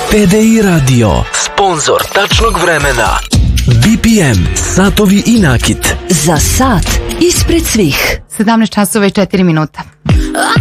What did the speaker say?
TDI Radio, sponzor tačnog vremena. BPM, satovi i nakit. Za sat ispred svih. 17 časova i 4 minuta.